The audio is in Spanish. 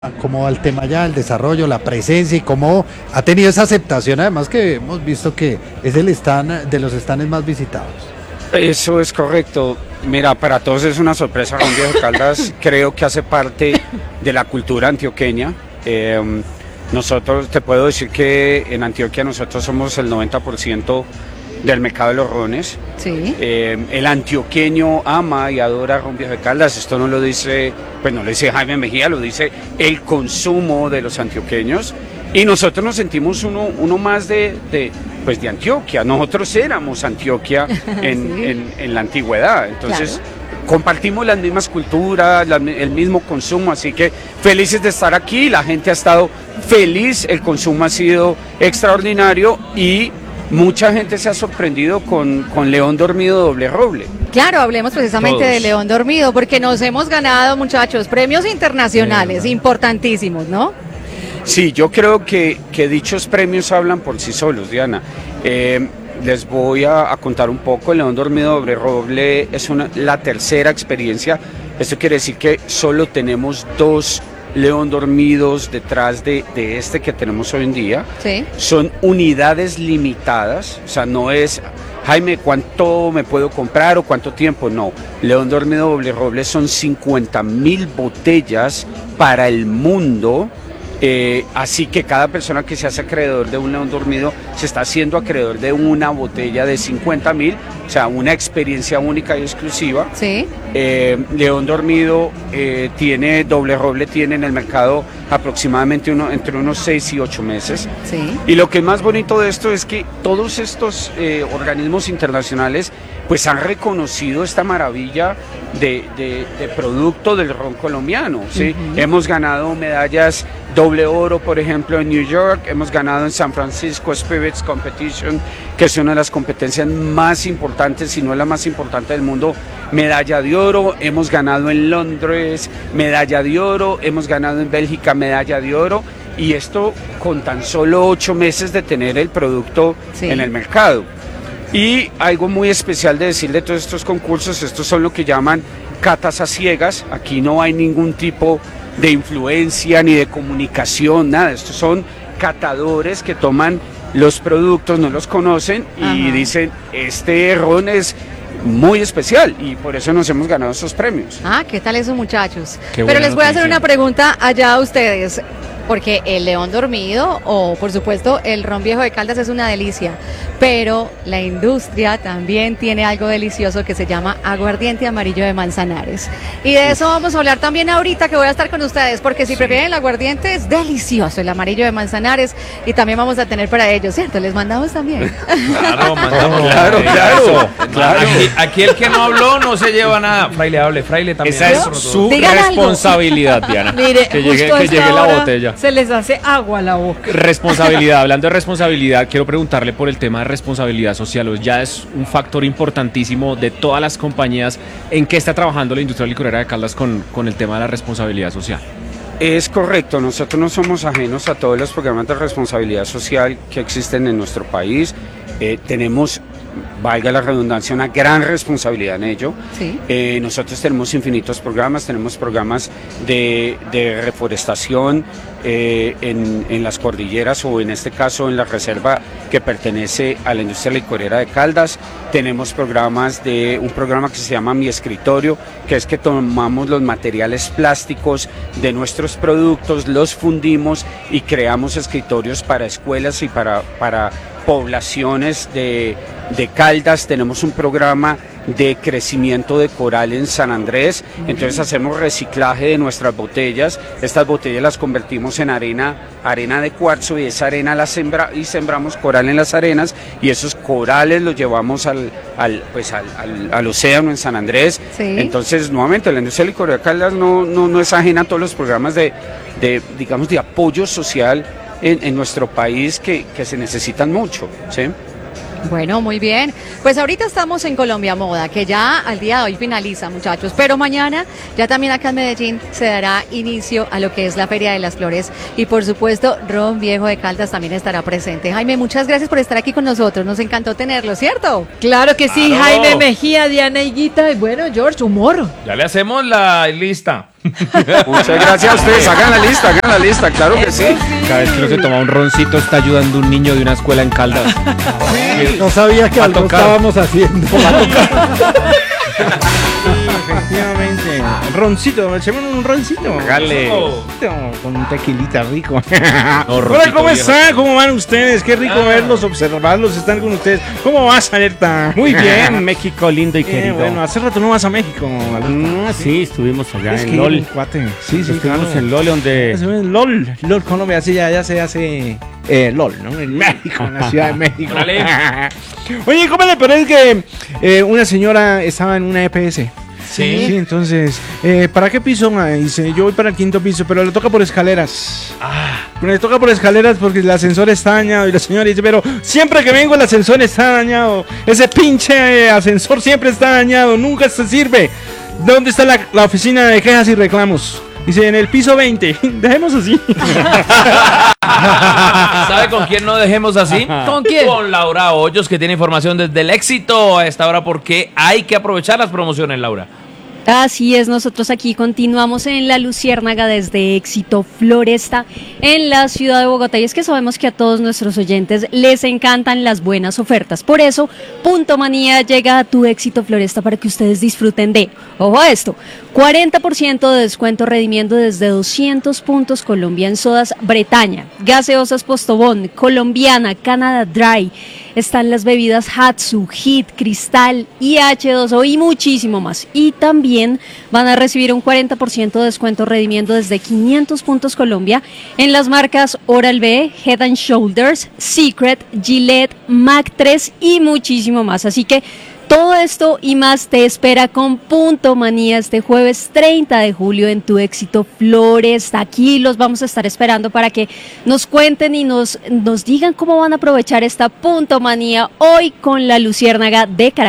cómo va el tema ya, el desarrollo, la presencia y cómo ha tenido esa aceptación, además que hemos visto que es el stand de los stands más visitados. Eso es correcto. Mira, para todos es una sorpresa. Ron Viejo de Caldas creo que hace parte de la cultura antioqueña. Nosotros, te puedo decir que en Antioquia nosotros somos el 90% del mercado de los rones. Sí. El antioqueño ama y adora Ron Viejo de Caldas. Esto no lo dice, pues no lo dice Jaime Mejía, lo dice el consumo de los antioqueños. Y nosotros nos sentimos uno más de Antioquia. Nosotros éramos Antioquia en la antigüedad. Entonces, claro, compartimos las mismas culturas, el mismo consumo. Así que felices de estar aquí. La gente ha estado feliz. El consumo ha sido extraordinario y mucha gente se ha sorprendido con León Dormido Doble Roble. Claro, hablemos precisamente de León Dormido, porque nos hemos ganado, muchachos, premios internacionales importantísimos, ¿no? Sí, yo creo que dichos premios hablan por sí solos, Diana. Les voy a contar un poco. El León Dormido Doble Roble es la tercera experiencia. Esto quiere decir que solo tenemos 2 León Dormidos detrás de este que tenemos hoy en día. Sí. Son unidades limitadas, o sea, no es, Jaime, ¿cuánto me puedo comprar o cuánto tiempo? No, León Dormido Doble Roble son 50,000 botellas para el mundo. Así que cada persona que se hace acreedor de un León Dormido se está haciendo acreedor de una botella de 50,000, o sea, una experiencia única y exclusiva. Sí. León Dormido Doble Roble tiene en el mercado aproximadamente entre unos 6 y 8 meses. Sí. Y lo que es más bonito de esto es que todos estos organismos internacionales pues han reconocido esta maravilla de producto del ron colombiano, ¿sí? Hemos ganado medallas doble oro, por ejemplo, en New York, hemos ganado en San Francisco Spirits Competition, que es una de las competencias más importantes, si no la más importante del mundo, medalla de oro. Hemos ganado en Londres medalla de oro, hemos ganado en Bélgica medalla de oro, y esto con tan solo 8 meses de tener el producto en el mercado. Y algo muy especial de decir de todos estos concursos, estos son lo que llaman catas a ciegas. Aquí no hay ningún tipo de influencia ni de comunicación, nada. Estos son catadores que toman los productos, no los conocen y dicen, este ron es muy especial, y por eso nos hemos ganado esos premios. ¿Qué tal esos muchachos? Pero les voy a hacer una pregunta allá a ustedes, porque el León Dormido o por supuesto el Ron Viejo de Caldas es una delicia, pero la industria también tiene algo delicioso que se llama aguardiente amarillo de Manzanares, y de eso vamos a hablar también ahorita que voy a estar con ustedes, porque si prefieren el aguardiente es delicioso el amarillo de Manzanares, y también vamos a tener para ellos, ¿cierto? Les mandamos también. Claro, mandamos. Claro. Aquí el que no habló no se lleva nada. Fraile, hable, Fraile también. Esa es su responsabilidad, Diana. Mire, que llegue la botella. Se les hace agua a la boca. Responsabilidad, hablando de responsabilidad, quiero preguntarle por el tema de responsabilidad social. Ya es un factor importantísimo de todas las compañías. ¿En qué está trabajando la industria licorera de Caldas con el tema de la responsabilidad social? Es correcto, nosotros no somos ajenos a todos los programas de responsabilidad social que existen en nuestro país. Tenemos, valga la redundancia, una gran responsabilidad en ello. Sí. Nosotros tenemos infinitos programas, tenemos programas de reforestación en las cordilleras, o en este caso en la reserva que pertenece a la industria licorera de Caldas. Tenemos un programa que se llama Mi Escritorio, que es que tomamos los materiales plásticos de nuestros productos, los fundimos y creamos escritorios para escuelas y para poblaciones de Caldas. Tenemos un programa de crecimiento de coral en San Andrés, entonces hacemos reciclaje de nuestras botellas. Estas botellas las convertimos en arena de cuarzo, y esa arena y sembramos coral en las arenas, y esos corales los llevamos al océano en San Andrés. Sí. Entonces, nuevamente, la industria licorera de Caldas no es ajena a todos los programas de apoyo social en nuestro país que se necesitan mucho, ¿sí? Bueno, muy bien. Pues ahorita estamos en Colombia Moda, que ya al día de hoy finaliza, muchachos, pero mañana ya también acá en Medellín se dará inicio a lo que es la Feria de las Flores, y por supuesto Ron Viejo de Caldas también estará presente. Jaime, muchas gracias por estar aquí con nosotros, nos encantó tenerlo, ¿cierto? Claro que sí, Claro. Jaime Mejía, Diana Higuita, y bueno, George, humor. Ya le hacemos la lista. Muchas gracias a ustedes. Hagan la lista, claro que sí. Cada vez que uno se toma un roncito está ayudando a un niño de una escuela en Caldas. No sabía que algo estábamos haciendo. Efectivamente. Roncito, echemos un roncito. Hágale. Con un tequilita rico. No, Hola, ¿cómo están? ¿Cómo van ustedes? Qué rico verlos, observarlos, estar con ustedes. ¿Cómo vas, Alerta? Muy bien, México lindo y querido. Bueno, hace rato no vas a México, Alerta. Sí, estuvimos allá Es en que LOL. un cuate. Sí, Estuvimos claro. en LOL donde... LOL Colombia, así ya se hace LOL, ¿no? En México, en la Ciudad de México. Oye, ¿cómo le parece que una señora estaba en una EPS? Sí, entonces, ¿para qué piso? Dice, yo voy para el 5º piso, pero le toca por escaleras. Le toca por escaleras porque el ascensor está dañado. Y la señora dice, pero siempre que vengo el ascensor está dañado. Ese pinche ascensor siempre está dañado, nunca se sirve. ¿Dónde está la oficina de quejas y reclamos? Dice, en el piso 20. Dejemos así. ¿Sabe con quién no dejemos así? ¿Con quién? Con Laura Hoyos, que tiene información desde el Éxito a esta hora, porque hay que aprovechar las promociones, Laura. Así es, nosotros aquí continuamos en La Luciérnaga desde Éxito Floresta en la ciudad de Bogotá, y es que sabemos que a todos nuestros oyentes les encantan las buenas ofertas. Por eso, Punto Manía llega a tu Éxito Floresta para que ustedes disfruten de, ojo a esto, 40% de descuento redimiendo desde 200 puntos Colombia en sodas Bretaña, gaseosas Postobón, Colombiana, Canada Dry. Están las bebidas Hatsu, Hit, Cristal, IH2O y muchísimo más. Y también van a recibir un 40% de descuento redimiendo desde 500 puntos Colombia en las marcas Oral-B, Head & Shoulders, Secret, Gillette, Mac 3 y muchísimo más. Así que todo esto y más te espera con Punto Manía este jueves 30 de julio en tu Éxito Floresta. Aquí los vamos a estar esperando para que nos cuenten y nos digan cómo van a aprovechar esta Punto Manía hoy con La Luciérnaga de Caracas.